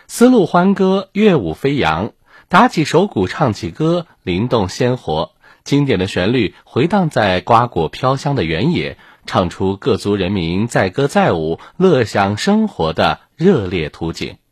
丝路欢歌，乐舞飞扬，打起手鼓唱起歌，灵动鲜活。经典的旋律回荡在瓜果飘香的原野，唱出各族人民载歌载舞、乐享生活的热烈图景。